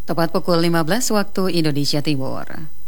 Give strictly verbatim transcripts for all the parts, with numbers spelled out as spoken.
Tepat pukul lima belas waktu Indonesia Timur.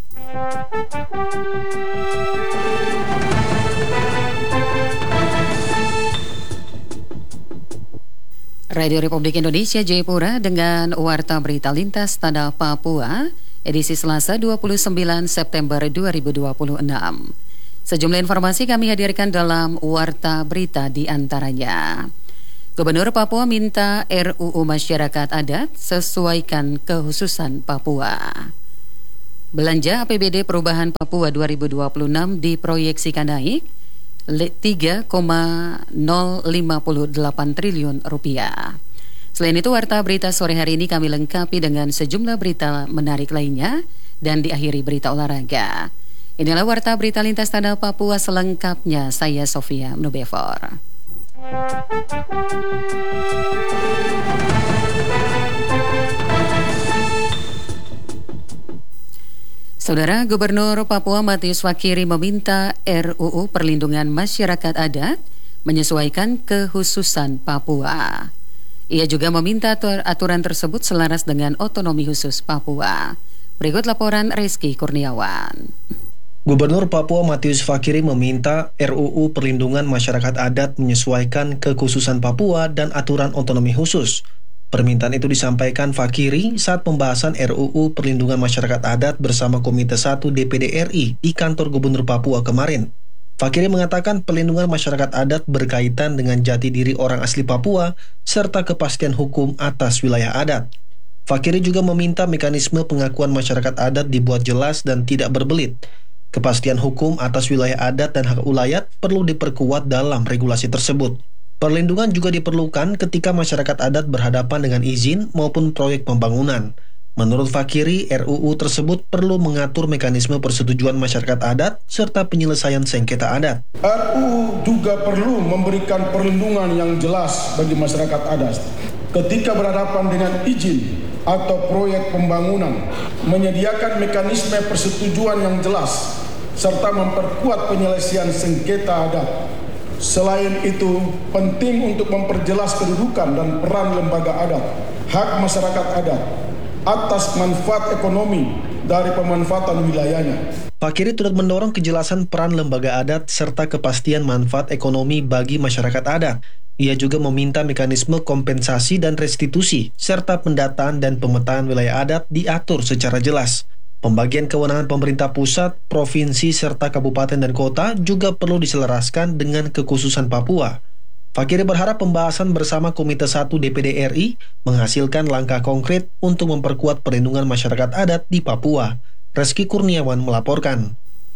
Radio Republik Indonesia Jayapura dengan Warta Berita Lintas Tanah Papua, edisi Selasa dua puluh sembilan September dua ribu dua puluh enam. Sejumlah informasi kami hadirkan dalam Warta Berita di antaranya. Gubernur Papua minta R U U Masyarakat Adat sesuaikan kekhususan Papua. Belanja A P B D Perubahan Papua dua ribu dua puluh enam diproyeksikan naik tiga koma nol lima delapan triliun rupiah. Selain itu, Warta Berita sore hari ini kami lengkapi dengan sejumlah berita menarik lainnya dan diakhiri berita olahraga. Inilah Warta Berita Lintas Tanah Papua selengkapnya. Saya Sofia Mnubefor. Saudara Gubernur Papua Matius Fakiri meminta R U U Perlindungan Masyarakat Adat menyesuaikan kekhususan Papua. Ia juga meminta aturan tersebut selaras dengan otonomi khusus Papua. Berikut laporan Rizky Kurniawan. Gubernur Papua Matius Fakiri meminta R U U Perlindungan Masyarakat Adat menyesuaikan kekhususan Papua dan aturan otonomi khusus. Permintaan itu disampaikan Fakiri saat pembahasan R U U Perlindungan Masyarakat Adat bersama Komite satu D P D R I di kantor Gubernur Papua kemarin. Fakiri mengatakan perlindungan masyarakat adat berkaitan dengan jati diri orang asli Papua serta kepastian hukum atas wilayah adat. Fakiri juga meminta mekanisme pengakuan masyarakat adat dibuat jelas dan tidak berbelit. Kepastian hukum atas wilayah adat dan hak ulayat perlu diperkuat dalam regulasi tersebut. Perlindungan juga diperlukan ketika masyarakat adat berhadapan dengan izin maupun proyek pembangunan. Menurut Fakiri, R U U tersebut perlu mengatur mekanisme persetujuan masyarakat adat serta penyelesaian sengketa adat. R U U juga perlu memberikan perlindungan yang jelas bagi masyarakat adat ketika berhadapan dengan izin atau proyek pembangunan, menyediakan mekanisme persetujuan yang jelas serta memperkuat penyelesaian sengketa adat. Selain itu, penting untuk memperjelas kedudukan dan peran lembaga adat, hak masyarakat adat atas manfaat ekonomi dari pemanfaatan wilayahnya. Fakiri turut mendorong kejelasan peran lembaga adat serta kepastian manfaat ekonomi bagi masyarakat adat. Ia juga meminta mekanisme kompensasi dan restitusi serta pendataan dan pemetaan wilayah adat diatur secara jelas. Pembagian kewenangan pemerintah pusat, provinsi, serta kabupaten dan kota juga perlu diselaraskan dengan kekhususan Papua. Fakiri berharap pembahasan bersama Komite satu D P D R I menghasilkan langkah konkret untuk memperkuat perlindungan masyarakat adat di Papua. Rizky Kurniawan melaporkan.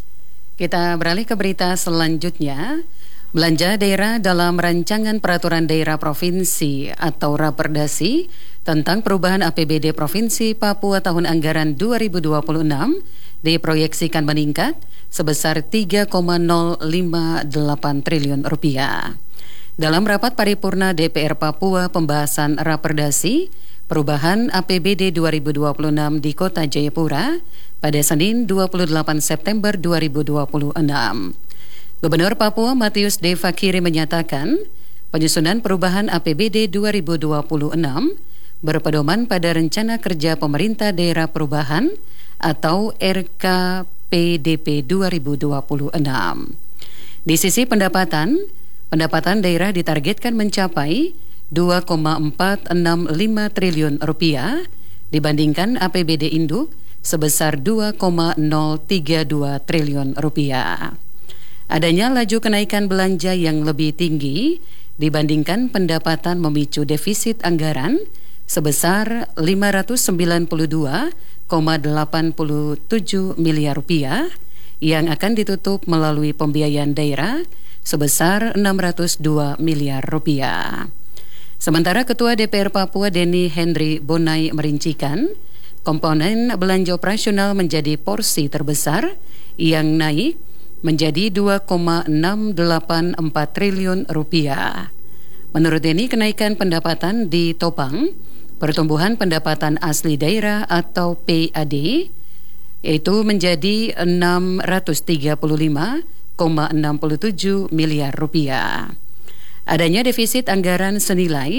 Kita beralih ke berita selanjutnya. Belanja daerah dalam Rancangan Peraturan Daerah Provinsi atau Raperdasi tentang perubahan A P B D Provinsi Papua tahun anggaran dua ribu dua puluh enam diproyeksikan meningkat sebesar tiga koma nol lima delapan triliun rupiah. Dalam rapat paripurna D P R Papua pembahasan Raperdasi perubahan A P B D dua ribu dua puluh enam di Kota Jayapura pada Senin dua puluh delapan September dua ribu dua puluh enam. Gubernur Papua Matius D. Fakiri menyatakan penyusunan perubahan A P B D dua ribu dua puluh enam berpedoman pada Rencana Kerja Pemerintah Daerah Perubahan atau R K P D P dua ribu dua puluh enam. Di sisi pendapatan, pendapatan daerah ditargetkan mencapai dua koma empat enam lima triliun rupiah dibandingkan A P B D induk sebesar dua koma nol tiga dua triliun rupiah. Adanya laju kenaikan belanja yang lebih tinggi dibandingkan pendapatan memicu defisit anggaran sebesar lima ratus sembilan puluh dua koma delapan tujuh miliar rupiah yang akan ditutup melalui pembiayaan daerah sebesar enam ratus dua miliar rupiah. Sementara Ketua D P R Papua Denny Henry Bonai merincikan komponen belanja operasional menjadi porsi terbesar yang naik menjadi dua koma enam delapan empat triliun rupiah. Menurut Denny, kenaikan pendapatan ditopang pertumbuhan pendapatan asli daerah atau P A D yaitu menjadi enam ratus tiga puluh lima koma enam tujuh miliar rupiah. Adanya defisit anggaran senilai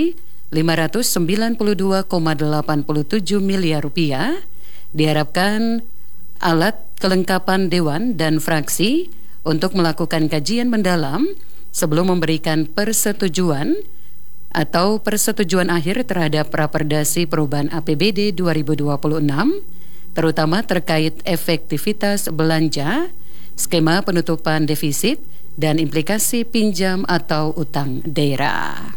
lima ratus sembilan puluh dua koma delapan tujuh miliar rupiah. Diharapkan alat kelengkapan dewan dan fraksi untuk melakukan kajian mendalam sebelum memberikan persetujuan atau persetujuan akhir terhadap Raperdasi Perubahan A P B D dua ribu dua puluh enam, terutama terkait efektivitas belanja, skema penutupan defisit, dan implikasi pinjam atau utang daerah.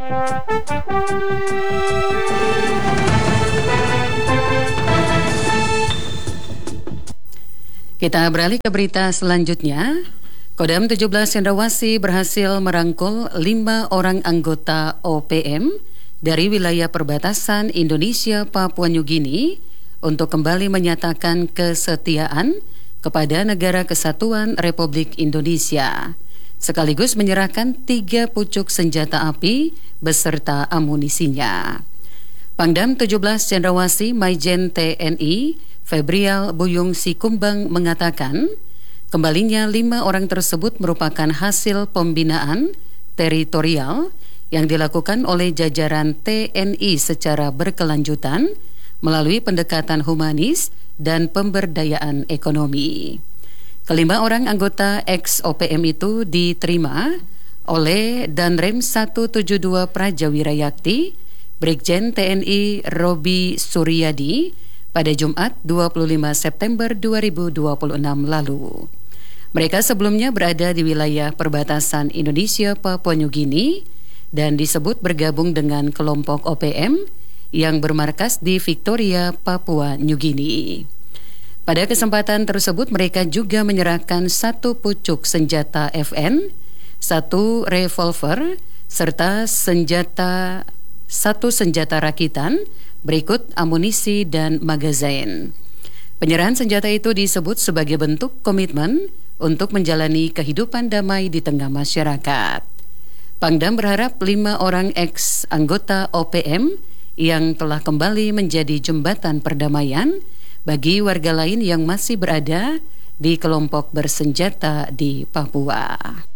Kita beralih ke berita selanjutnya. Kodam tujuh belas Cendrawasih berhasil merangkul lima orang anggota O P M dari wilayah perbatasan Indonesia Papua New Guinea untuk kembali menyatakan kesetiaan kepada Negara Kesatuan Republik Indonesia, sekaligus menyerahkan tiga pucuk senjata api beserta amunisinya. Pangdam tujuh belas Cendrawasih Maijen T N I Febrial Buyung Sikumbang mengatakan, kembalinya lima orang tersebut merupakan hasil pembinaan teritorial yang dilakukan oleh jajaran T N I secara berkelanjutan melalui pendekatan humanis dan pemberdayaan ekonomi. Kelima orang anggota ex-O P M itu diterima oleh Danrem seratus tujuh puluh dua Prajawirayakti, Brigjen T N I Robi Suryadi pada Jumat dua puluh lima September dua ribu dua puluh enam lalu. Mereka sebelumnya berada di wilayah perbatasan Indonesia Papua New Guinea dan disebut bergabung dengan kelompok O P M yang bermarkas di Victoria, Papua New Guinea. Pada kesempatan tersebut mereka juga menyerahkan satu pucuk senjata F N, satu revolver, serta senjata satu senjata rakitan, berikut amunisi dan magazin. Penyerahan senjata itu disebut sebagai bentuk komitmen untuk menjalani kehidupan damai di tengah masyarakat. Pangdam berharap lima orang ex anggota O P M yang telah kembali menjadi jembatan perdamaian bagi warga lain yang masih berada di kelompok bersenjata di Papua.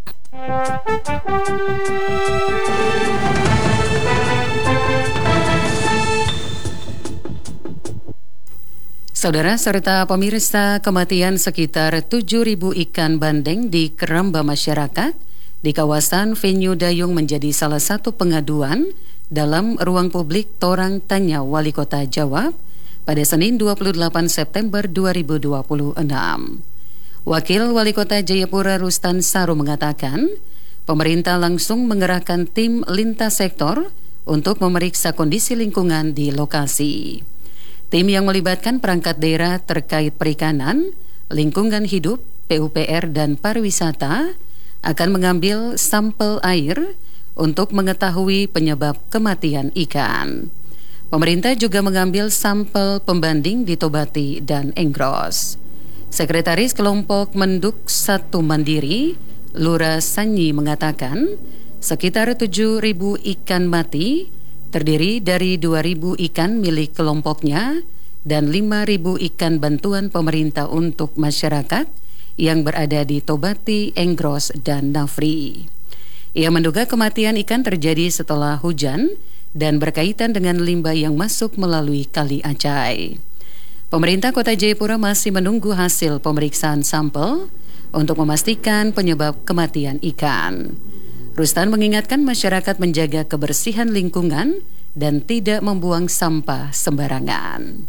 Saudara serta pemirsa, kematian sekitar tujuh ribu ikan bandeng di keramba masyarakat di kawasan Venue Dayung menjadi salah satu pengaduan dalam ruang publik Torang Tanya Wali Kota Jawab pada Senin dua puluh delapan September dua ribu dua puluh enam. Wakil Wali Kota Jayapura Rustan Saru mengatakan, pemerintah langsung mengerahkan tim lintas sektor untuk memeriksa kondisi lingkungan di lokasi. Tim yang melibatkan perangkat daerah terkait perikanan, lingkungan hidup, P U P R, dan pariwisata akan mengambil sampel air untuk mengetahui penyebab kematian ikan. Pemerintah juga mengambil sampel pembanding di Tobati dan Enggros. Sekretaris Kelompok Menduk Satu Mandiri, Lura Sanyi mengatakan, sekitar tujuh ribu ikan mati terdiri dari dua ribu ikan milik kelompoknya dan lima ribu ikan bantuan pemerintah untuk masyarakat yang berada di Tobati, Enggros, dan Nafri. Ia menduga kematian ikan terjadi setelah hujan dan berkaitan dengan limbah yang masuk melalui Kali Acai. Pemerintah Kota Jayapura masih menunggu hasil pemeriksaan sampel untuk memastikan penyebab kematian ikan. Rustan mengingatkan masyarakat menjaga kebersihan lingkungan dan tidak membuang sampah sembarangan.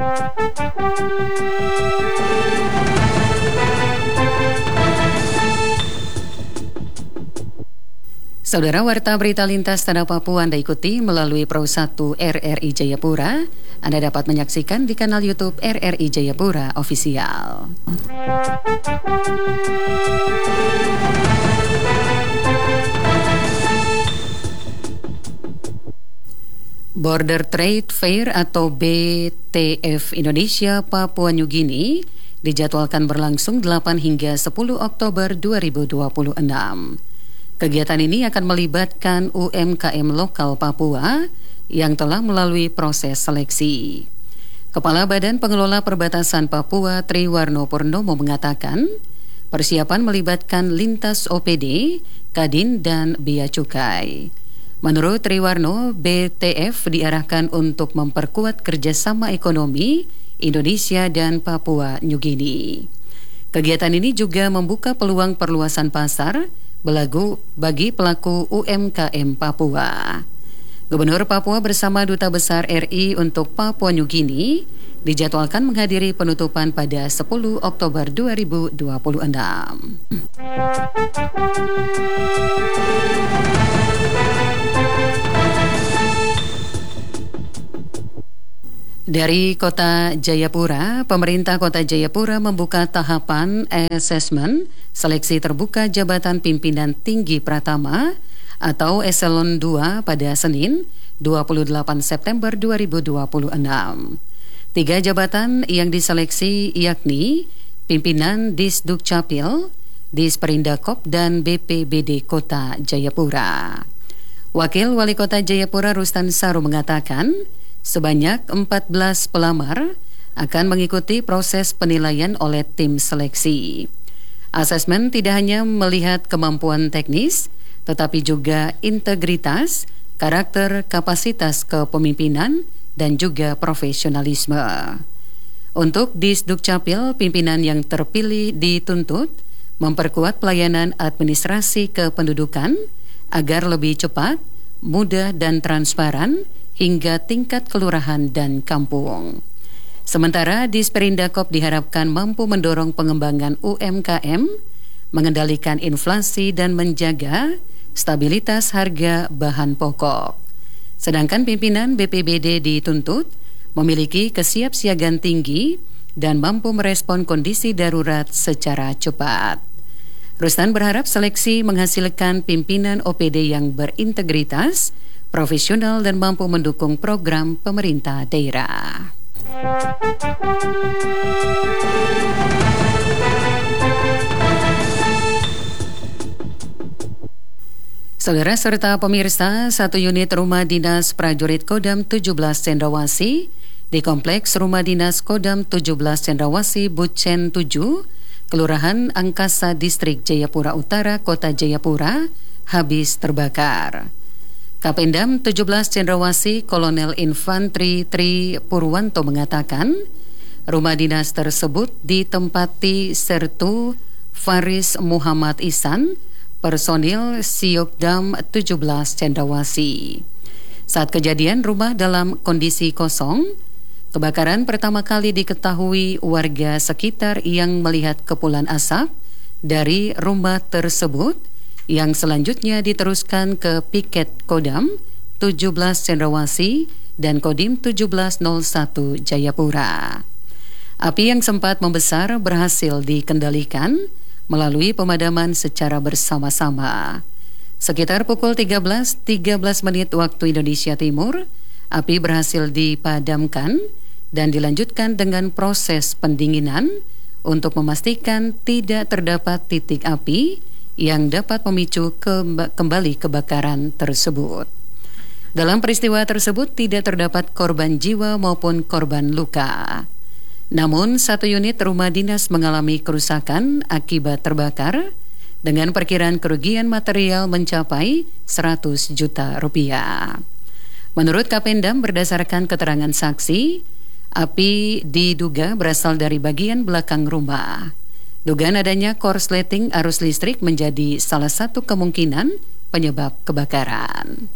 Saudara, warta berita lintas Tanah Papua Anda ikuti melalui Pro satu R R I Jayapura. Anda dapat menyaksikan di kanal YouTube R R I Jayapura Official. Border Trade Fair atau B T F Indonesia Papua New Guinea dijadwalkan berlangsung delapan hingga sepuluh Oktober dua ribu dua puluh enam. Kegiatan ini akan melibatkan U M K M lokal Papua yang telah melalui proses seleksi. Kepala Badan Pengelola Perbatasan Papua Triwarno Purnomo mengatakan, persiapan melibatkan lintas O P D, Kadin, dan Bea Cukai. Menurut Triwarno, B T F diarahkan untuk memperkuat kerjasama ekonomi Indonesia dan Papua New Guinea. Kegiatan ini juga membuka peluang perluasan pasar belagu bagi pelaku U M K M Papua. Gubernur Papua bersama Duta Besar R I untuk Papua New Guinea dijadwalkan menghadiri penutupan pada sepuluh Oktober dua ribu dua puluh enam. Dari Kota Jayapura, pemerintah Kota Jayapura membuka tahapan asesmen seleksi terbuka jabatan pimpinan tinggi Pratama atau Eselon dua pada Senin dua puluh delapan September dua ribu dua puluh enam. Tiga jabatan yang diseleksi yakni pimpinan Disduk Capil, Disperindakop, dan B P B D Kota Jayapura. Wakil Wali Kota Jayapura Rustan Saru mengatakan sebanyak empat belas pelamar akan mengikuti proses penilaian oleh tim seleksi. Asesmen tidak hanya melihat kemampuan teknis, tetapi juga integritas, karakter, kapasitas kepemimpinan, dan juga profesionalisme. Untuk Disduk Capil, pimpinan yang terpilih dituntut memperkuat pelayanan administrasi kependudukan agar lebih cepat, mudah, dan transparan hingga tingkat kelurahan dan kampung. Sementara Disperindakop diharapkan mampu mendorong pengembangan U M K M, mengendalikan inflasi dan menjaga stabilitas harga bahan pokok. Sedangkan pimpinan B P B D dituntut memiliki kesiapsiagaan tinggi dan mampu merespon kondisi darurat secara cepat. Rustan berharap seleksi menghasilkan pimpinan O P D yang berintegritas, profesional, dan mampu mendukung program pemerintah daerah. Saudara serta pemirsa, satu unit rumah dinas prajurit Kodam tujuh belas Cendrawasih di Kompleks Rumah Dinas Kodam tujuh belas Cendrawasih Bucen tujuh, Kelurahan Angkasa, Distrik Jayapura Utara, Kota Jayapura, habis terbakar. Kapendam tujuh belas Cendrawasih Kolonel Infantri Tri Purwanto mengatakan rumah dinas tersebut ditempati Sertu Faris Muhammad Ihsan, personil Siokdam tujuh belas Cendrawasih. Saat kejadian rumah dalam kondisi kosong. Kebakaran pertama kali diketahui warga sekitar yang melihat kepulan asap dari rumah tersebut, yang selanjutnya diteruskan ke piket Kodam tujuh belas Cendrawasih dan Kodim tujuh belas nol satu Jayapura. Api yang sempat membesar berhasil dikendalikan melalui pemadaman secara bersama-sama. Sekitar pukul tiga belas tiga belas menit waktu Indonesia Timur, api berhasil dipadamkan dan dilanjutkan dengan proses pendinginan untuk memastikan tidak terdapat titik api yang dapat memicu ke- kembali kebakaran tersebut. Dalam peristiwa tersebut tidak terdapat korban jiwa maupun korban luka. Namun satu unit rumah dinas mengalami kerusakan akibat terbakar dengan perkiraan kerugian material mencapai seratus juta rupiah. Menurut Kapendam, berdasarkan keterangan saksi, api diduga berasal dari bagian belakang rumah. Dugaan adanya korsleting arus listrik menjadi salah satu kemungkinan penyebab kebakaran.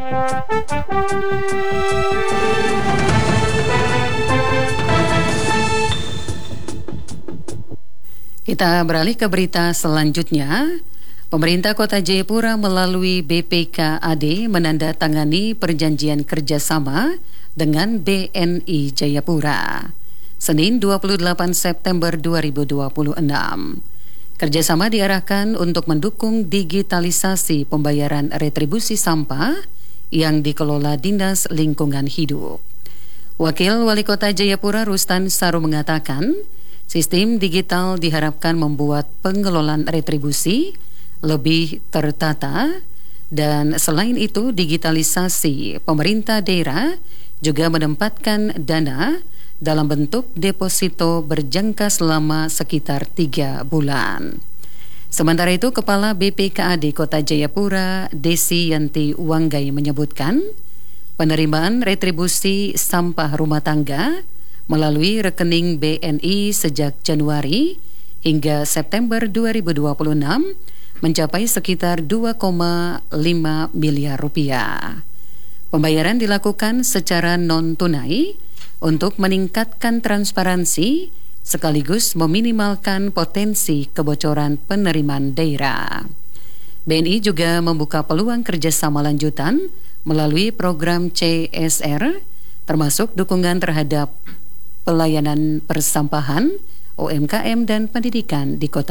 Kita beralih ke berita selanjutnya. Pemerintah Kota Jayapura melalui B P K A D menandatangani perjanjian kerjasama dengan B N I Jayapura Senin dua puluh delapan September dua ribu dua puluh enam. Kerjasama diarahkan untuk mendukung digitalisasi pembayaran retribusi sampah yang dikelola Dinas Lingkungan Hidup. Wakil Wali Kota Jayapura Rustan Saru mengatakan, sistem digital diharapkan membuat pengelolaan retribusi lebih tertata, dan selain itu digitalisasi pemerintah daerah juga menempatkan dana dalam bentuk deposito berjangka selama sekitar tiga bulan. Sementara itu, Kepala B P K A D Kota Jayapura, Desi Yanti Wanggai menyebutkan, penerimaan retribusi sampah rumah tangga melalui rekening B N I sejak Januari hingga September dua ribu dua puluh enam mencapai sekitar dua koma lima miliar rupiah. Pembayaran dilakukan secara non-tunai untuk meningkatkan transparansi sekaligus meminimalkan potensi kebocoran penerimaan daerah. B N I juga membuka peluang kerjasama lanjutan melalui program C S R, termasuk dukungan terhadap pelayanan persampahan, U M K M, dan pendidikan di kota